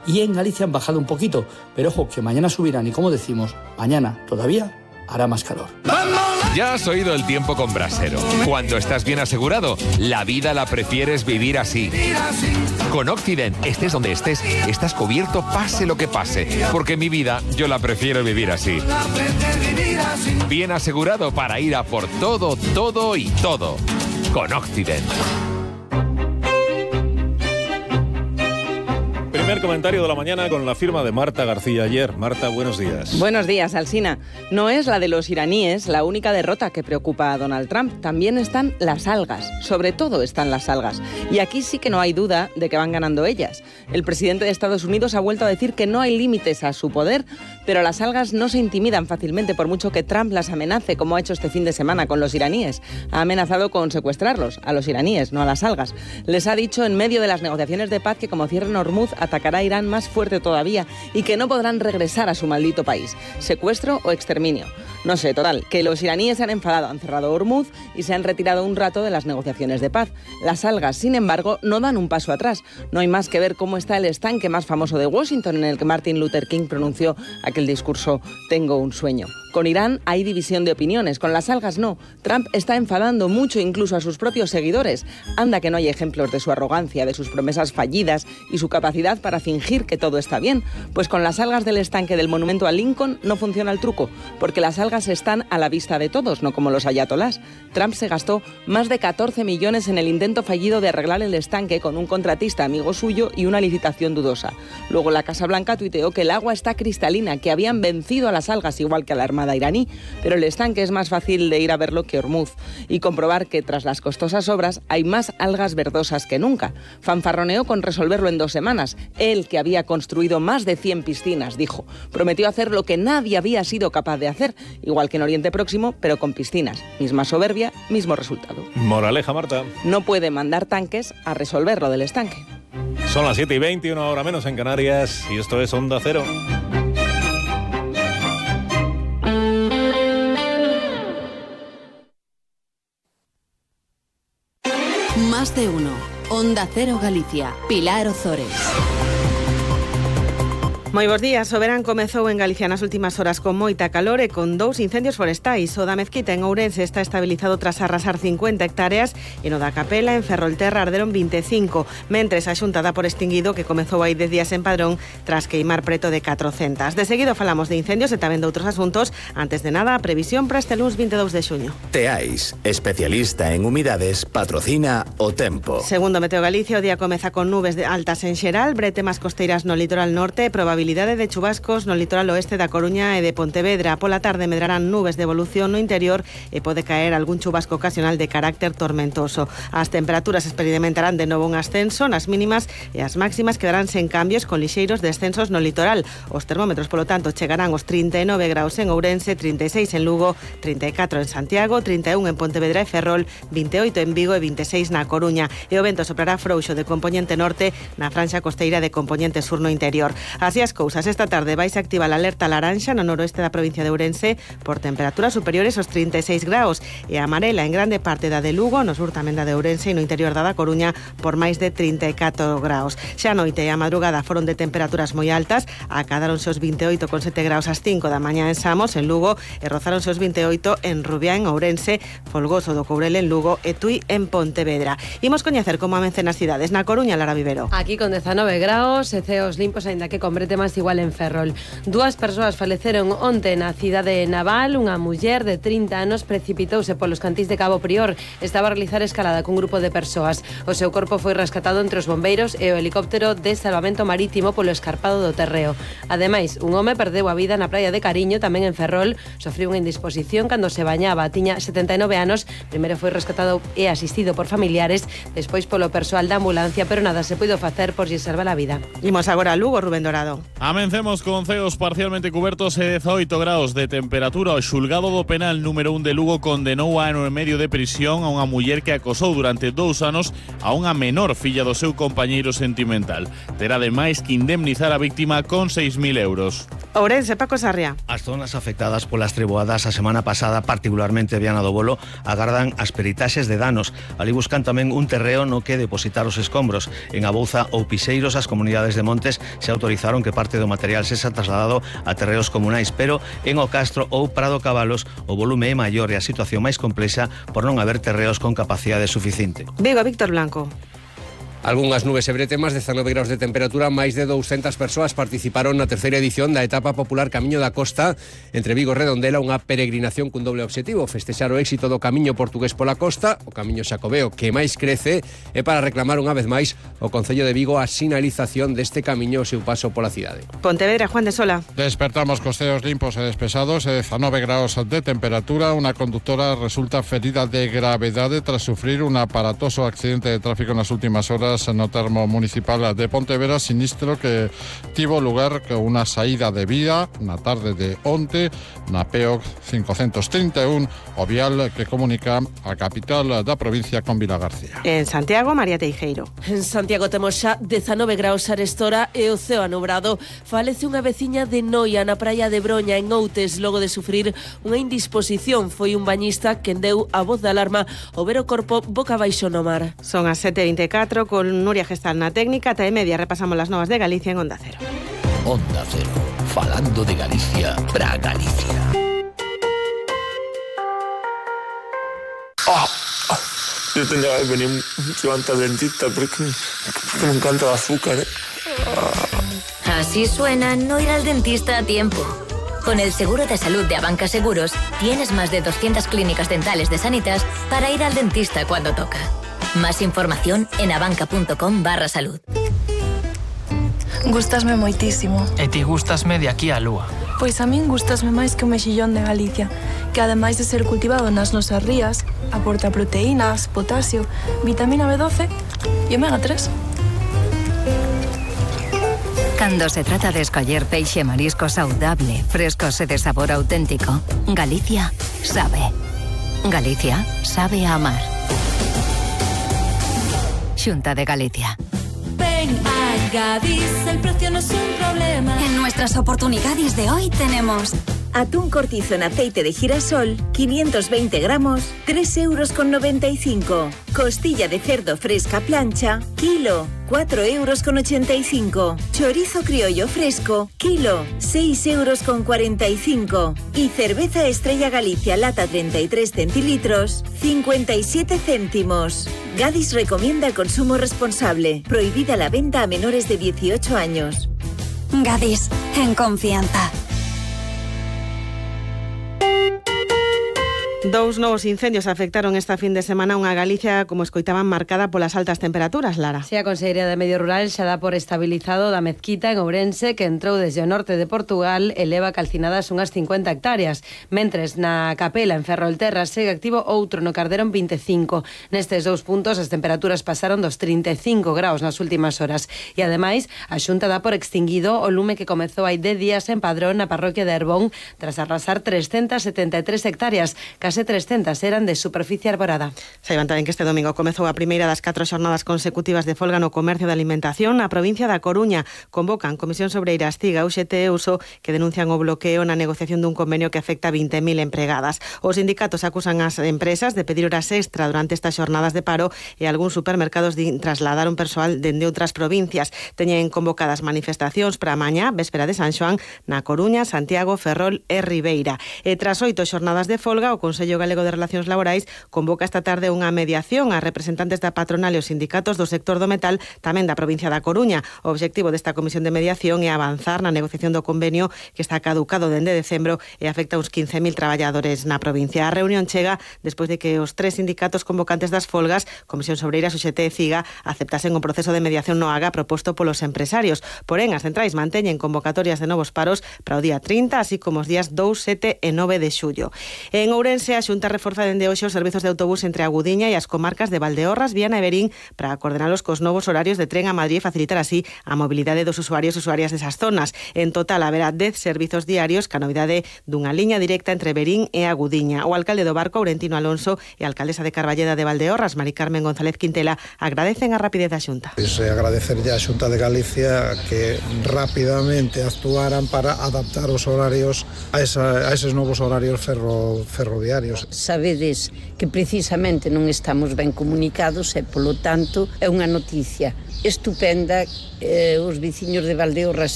y en Galicia han bajado un poquito, pero ojo, que mañana subirán y como decimos, mañana todavía hará más calor. Ya has oído el tiempo con Brasero. Cuando estás bien asegurado, la vida la prefieres vivir así. Con Occident, estés donde estés, estás cubierto pase lo que pase, porque mi vida yo la prefiero vivir así. Bien asegurado para ir a por todo, todo y todo. Con Occident. Primer comentario de la mañana con la firma de Marta García Ayer. Marta, buenos días. Buenos días, Alsina. No es la de los iraníes la única derrota que preocupa a Donald Trump. También están las algas. Sobre todo están las algas. Y aquí sí que no hay duda de que van ganando ellas. El presidente de Estados Unidos ha vuelto a decir que no hay límites a su poder, pero las algas no se intimidan fácilmente por mucho que Trump las amenace, como ha hecho este fin de semana con los iraníes. Ha amenazado con secuestrarlos, a los iraníes, no a las algas. Les ha dicho en medio de las negociaciones de paz que como cierren Hormuz, atacará a Irán más fuerte todavía y que no podrán regresar a su maldito país. Secuestro o exterminio. No sé, total, que los iraníes se han enfadado, han cerrado Hormuz y se han retirado un rato de las negociaciones de paz. Las algas, sin embargo, no dan un paso atrás. No hay más que ver cómo está el estanque más famoso de Washington en el que Martin Luther King pronunció aquel discurso «Tengo un sueño». Con Irán hay división de opiniones, con las algas no. Trump está enfadando mucho incluso a sus propios seguidores. Anda que no hay ejemplos de su arrogancia, de sus promesas fallidas y su capacidad para fingir que todo está bien. Pues con las algas del estanque del monumento a Lincoln no funciona el truco, porque las algas están a la vista de todos, no como los ayatolás. Trump se gastó más de 14 millones en el intento fallido de arreglar el estanque con un contratista amigo suyo y una licitación dudosa. Luego la Casa Blanca tuiteó que el agua está cristalina, que habían vencido a las algas igual que a la Armada iraní, pero el estanque es más fácil de ir a verlo que Hormuz y comprobar que tras las costosas obras hay más algas verdosas que nunca. Fanfarroneó con resolverlo en 2 semanas. Él, que había construido más de 100 piscinas, dijo, prometió hacer lo que nadie había sido capaz de hacer, igual que en Oriente Próximo, pero con piscinas. Misma soberbia, mismo resultado. Moraleja, Marta. No puede mandar tanques a resolver lo del estanque. Son las 7:20, una hora menos en Canarias, y esto es Onda Cero. Más de uno. Onda Cero Galicia. Pilar Ozores. Moi bons días. O verán comezou en Galicia nas últimas horas con moita calor e con 2 incendios forestais. O da Mezquita en Ourense está estabilizado tras arrasar 50 hectáreas e no da Capela en Ferrolterra arderon 25, mentres a Xunta dá por extinguido que comezou hai 10 días en Padrón tras queimar preto de 400. De seguido falamos de incendios e tamén de outros asuntos. Antes de nada, a previsión para este lunes 22 de xuño. Teais, especialista en humidades, patrocina o tempo. Segundo Meteo Galicia, o día comeza con nubes altas en xeral, bretemas costeiras no litoral norte, probabilidade de chubascos no litoral oeste da Coruña e de Pontevedra. Pola tarde medrarán nubes de evolución no interior e pode caer algún chubasco ocasional de carácter tormentoso. As temperaturas experimentarán de novo un ascenso nas mínimas e as máximas quedarán sen cambios con lixeiros descensos no litoral. Os termómetros, polo tanto, chegarán aos 39 graus en Ourense, 36 en Lugo, 34 en Santiago, 31 en Pontevedra e Ferrol, 28 en Vigo e 26 na Coruña. E o vento soprará frouxo de compoñente norte na franxa costeira de compoñente sur no interior. Así as cousas, esta tarde vais a activar a alerta laranxa no noroeste da provincia de Ourense por temperaturas superiores aos 36 graus e a amarela en grande parte da de Lugo, no sur tamén da de Ourense e no interior da Coruña por máis de 34 graus. Xa a noite e a madrugada foron de temperaturas moi altas, acadáronse os 28,7 graus ás 5 da mañá en Samos, en Lugo, e rozáronse os 28 en Rubiá, en Ourense, Folgoso do Courel en Lugo e Tui en Pontevedra. Imos coñecer como amencen as cidades. Na Coruña, Lara Vivero. Aquí con 19 graus e ceos limpos, aínda que con brete máis igual en Ferrol. 2 persoas faleceron onte na cidade naval. Unha muller de 30 anos precipitouse polos cantís de Cabo Prior. Estaba a realizar escalada cun grupo de persoas. O seu corpo foi rescatado entre os bombeiros e o helicóptero de salvamento marítimo polo escarpado do Terreo. Ademais, un home perdeu a vida na praia de Cariño, tamén en Ferrol. Sofriu unha indisposición cando se bañaba. Tiña 79 anos. Primeiro foi rescatado e asistido por familiares, despois polo persoal da ambulancia, pero nada se puido facer por lle salvar a vida. Imos agora a Lugo, Rubén Dorado. Amencemos con ceos parcialmente cubertos e 18 graus de temperatura. O xulgado do penal número 1 de Lugo condenou a ano e medio de prisión a unha muller que acosou durante 2 anos a unha menor filla do seu compañeiro sentimental. Terá ademais que indemnizar a víctima con 6.000 euros. Ourense, Paco Sarria. As zonas afectadas polas treboadas a semana pasada, particularmente Viana do Bolo, agardan as peritaxes de danos. Ali buscan tamén un terreo no que depositar os escombros. En Abouza ou Piseiros, as comunidades de montes se autorizaron que parte do material sexa trasladado a terreos comunais, pero en O Castro ou Prado Cabalos o volume é maior e a situación máis complexa por non haber terreos con capacidade suficiente. Vigo, Víctor Blanco. Algunhas nubes e bretemas, 19 graus de temperatura, máis de 200 persoas participaron na terceira edición da etapa popular Camiño da Costa entre Vigo e Redondela, unha peregrinación cun doble obxectivo: festexar o éxito do Camiño portugués pola costa, o Camiño Xacobeo que máis crece, e para reclamar unha vez máis o Concello de Vigo a sinalización deste camiño ao seu paso pola cidade. Pontevedra, Juan de Sola. Despertamos costeos limpos e despesados e 19 graus de temperatura. Unha conductora resulta ferida de gravedade tras sufrir un aparatoso accidente de tráfico nas últimas horas no termo municipal de Pontevedra, sinistro que tivo lugar con unha saída de vía na tarde de onte na PEOC 531, o vial que comunica a capital da provincia con Vilagarcía. En Santiago, María Teijeiro. En Santiago temos xa 19 graus arestora e o ceo anubrado. Falece unha veciña de Noia na praia de Broña, en Outes, logo de sufrir unha indisposición. Foi un bañista quen deu a voz de alarma ao ver o corpo boca abaixo no mar. Son as 7:24 con Nuria Gestal na técnica. Ata e media repasamos las novas de Galicia en Onda Cero. Onda Cero, falando de Galicia para Galicia. Yo tenía que venir mucho antes al dentista porque me encanta el azúcar. Así suena no ir al dentista a tiempo. Con el seguro de salud de Abanca Seguros tienes más de 200 clínicas dentales de Sanitas para ir al dentista cuando toca. Más información en abanca.com/salud. Gústasme moitísimo. E ti gústasme de aquí á lúa. Pois a min gústasme máis que o mexillón de Galicia, que ademais de ser cultivado nas nosas rías, aporta proteínas, potasio, vitamina B12 e omega 3. Cando se trata de escoller peixe e marisco saudable, frescos e de sabor auténtico, Galicia sabe. Galicia sabe a amar. Xunta de Galicia. Ven a Gadis, el precio no es un problema. En nuestras oportunidades de hoy tenemos atún cortizo en aceite de girasol, 520 gramos, 3,95 €. Costilla de cerdo fresca plancha, kilo, 4,85 €. Chorizo criollo fresco, kilo, 6,45 €. Y cerveza Estrella Galicia lata 33 centilitros, 57 céntimos. Gadis recomienda el consumo responsable. Prohibida la venta a menores de 18 años. Gadis, en confianza. Dous novos incendios afectaron esta fin de semana unha Galicia, como escoitaban, marcada polas altas temperaturas, Lara. Si a Consellería de Medio Rural xa dá por estabilizado da Mezquita en Ourense, que entrou desde o norte de Portugal e leva calcinadas unhas 50 hectáreas. Mentres na Capela, en Ferrolterra, segue activo outro no Carderón 25. Nestes dous puntos as temperaturas pasaron dos 35 graus nas últimas horas. E ademais, a Xunta dá por extinguido o lume que comezou hai 10 días en Padrón, na parroquia de Herbón, tras arrasar 373 hectáreas. Case 300 eran de superficie arborada. Saiban tamén que este domingo comezou a primeira das 4 xornadas consecutivas de folga no comercio de alimentación na provincia da Coruña. Convocan Comisión Sobreira, Astiga, UGT e Uso, que denuncian o bloqueo na negociación dun convenio que afecta a 20.000 empregadas. Os sindicatos acusan as empresas de pedir horas extra durante estas xornadas de paro e algúns supermercados trasladar un persoal dende outras provincias. Teñen convocadas manifestacións para mañá, véspera de San Xoán, na Coruña, Santiago, Ferrol e Ribeira. E tras 8 xornadas de folga, o Consello Galego de Relacións Laborais convoca esta tarde unha mediación a representantes da patronal e os sindicatos do sector do metal, tamén da provincia da Coruña. O obxectivo desta comisión de mediación é avanzar na negociación do convenio que está caducado dende decembro e afecta uns 15.000 traballadores na provincia. A reunión chega despois de que os 3 sindicatos convocantes das folgas, Comisión Sobreira, UGT e CIGA, aceptasen o proceso de mediación no AGA proposto polos empresarios. Porén, as centrais manteñen convocatorias de novos paros para o día 30, así como os días 2, 7 e 9 de xullo. En Ourense, base, a Xunta reforza dende hoxe os servizos de autobús entre a Gudiña e as comarcas de Valdeorras, Viana e Verín para coordenalos cos novos horarios de tren a Madrid e facilitar así a mobilidade dos usuarios e usuarias desas zonas. En total haberá 10 servizos diarios ca novidade dunha liña directa entre Verín e a Gudiña. O alcalde do Barco, Aurentino Alonso, e a alcaldesa de Carballeda de Valdeorras, Mari Carmen González Quintela, agradecen a rapidez da Xunta. Agradecerlle á Xunta de Galicia que rapidamente actuaran para adaptar os horarios a eses novos horarios ferroviarios. Sabedes que precisamente non estamos ben comunicados e, polo tanto, é unha noticia estupenda. Os veciños de Valdeorras